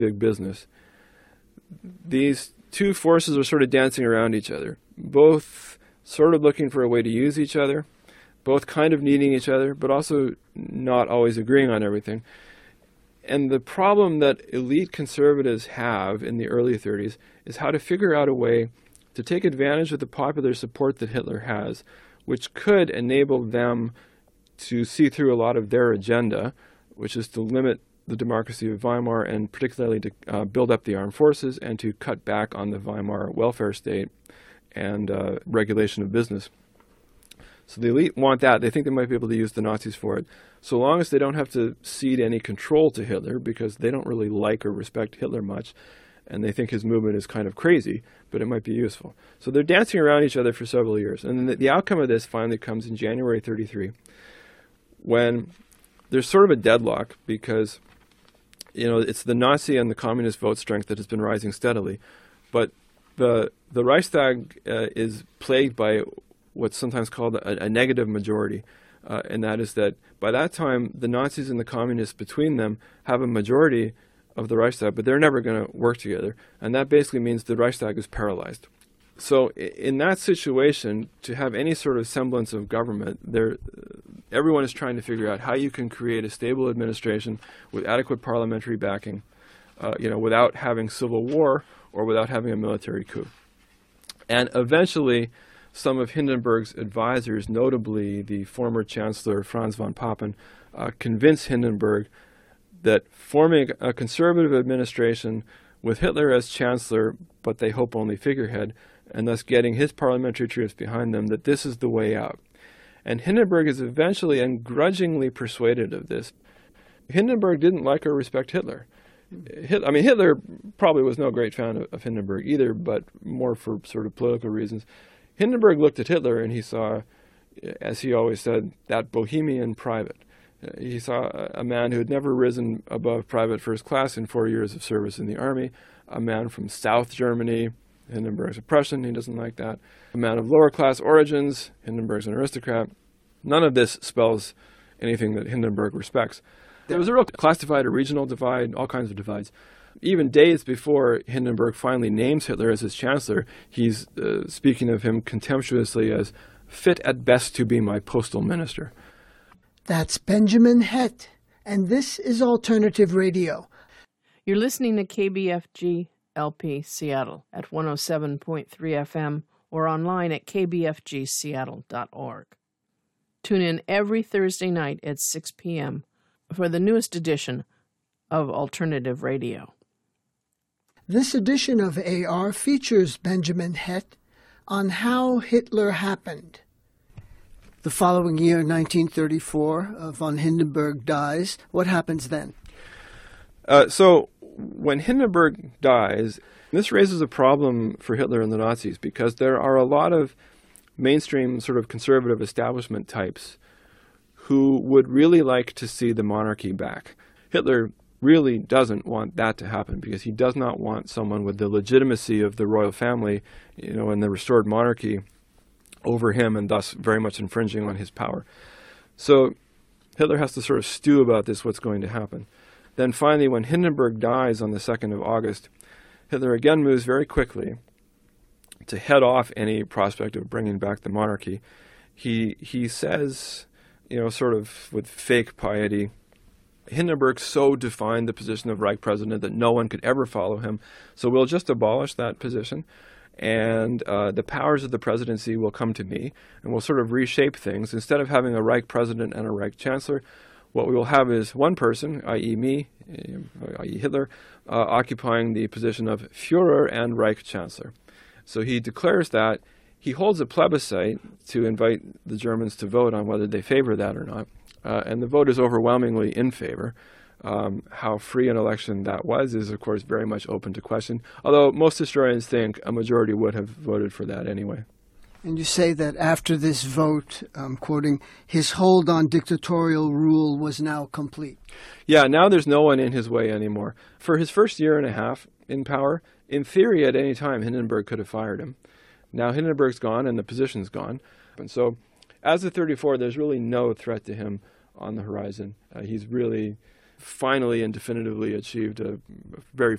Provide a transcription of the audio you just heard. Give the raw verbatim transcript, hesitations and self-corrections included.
big business. These two forces are sort of dancing around each other, both sort of looking for a way to use each other, both kind of needing each other, but also not always agreeing on everything. And the problem that elite conservatives have in the early thirties is how to figure out a way to take advantage of the popular support that Hitler has, which could enable them to see through a lot of their agenda, which is to limit the democracy of Weimar and particularly to uh, build up the armed forces and to cut back on the Weimar welfare state and uh, regulation of business. So the elite want that. They think they might be able to use the Nazis for it, so long as they don't have to cede any control to Hitler, because they don't really like or respect Hitler much, and they think his movement is kind of crazy, but it might be useful. So they're dancing around each other for several years. And then the, the outcome of this finally comes in January thirty-three, when there's sort of a deadlock, because you know it's the Nazi and the communist vote strength that has been rising steadily, but the the Reichstag uh, is plagued by what's sometimes called a, a negative majority, uh, and that is that by that time the Nazis and the communists between them have a majority of the Reichstag, but they're never going to work together, and that basically means the Reichstag is paralyzed. So in that situation, to have any sort of semblance of government, there, everyone is trying to figure out how you can create a stable administration with adequate parliamentary backing, uh, you know, without having civil war or without having a military coup. And eventually, some of Hindenburg's advisors, notably the former Chancellor Franz von Papen, uh, convinced Hindenburg that forming a conservative administration with Hitler as Chancellor, but they hope only figurehead, and thus getting his parliamentary troops behind them, that this is the way out. And Hindenburg is eventually and grudgingly persuaded of this. Hindenburg didn't like or respect Hitler. Hit, I mean, Hitler probably was no great fan of, of Hindenburg either, but more for sort of political reasons. Hindenburg looked at Hitler and he saw, as he always said, that bohemian private. He saw a man who had never risen above private first class in four years of service in the army, a man from South Germany. Hindenburg's a Prussian, he doesn't like that. A man of lower class origins, Hindenburg's an aristocrat. None of this spells anything that Hindenburg respects. There was a real class divide, a regional divide, all kinds of divides. Even days before Hindenburg finally names Hitler as his chancellor, he's uh, speaking of him contemptuously as fit at best to be my postal minister. That's Benjamin Hett, and this is Alternative Radio. You're listening to K B F G L P Seattle at one oh seven point three F M or online at k b f g seattle dot org. Tune in every Thursday night at six p.m. for the newest edition of Alternative Radio. This edition of A R features Benjamin Hett on how Hitler happened. The following year, nineteen thirty-four, uh, von Hindenburg dies. What happens then? Uh, so when Hindenburg dies, this raises a problem for Hitler and the Nazis, because there are a lot of mainstream sort of conservative establishment types who would really like to see the monarchy back. Hitler really doesn't want that to happen, because he does not want someone with the legitimacy of the royal family, you know, and the restored monarchy over him, and thus very much infringing on his power. So Hitler has to sort of stew about this, what's going to happen. Then finally, when Hindenburg dies on the second of August, Hitler again moves very quickly to head off any prospect of bringing back the monarchy. He he says, you know, sort of with fake piety, Hindenburg so defined the position of Reich president that no one could ever follow him, so we'll just abolish that position, and uh, the powers of the presidency will come to me, and we'll sort of reshape things. Instead of having a Reich president and a Reich chancellor, what we will have is one person, that is me, that is Hitler, uh, occupying the position of Führer and Reich chancellor. So he declares that. He holds a plebiscite to invite the Germans to vote on whether they favor that or not. Uh, and the vote is overwhelmingly in favor. Um, how free an election that was is, of course, very much open to question, although most historians think a majority would have voted for that anyway. And you say that after this vote, um, quoting, his hold on dictatorial rule was now complete. Yeah, now there's no one in his way anymore. For his first year and a half in power, in theory, at any time, Hindenburg could have fired him. Now Hindenburg's gone and the position's gone. And so as of thirty-four, there's really no threat to him on the horizon. Uh, he's really finally and definitively achieved a very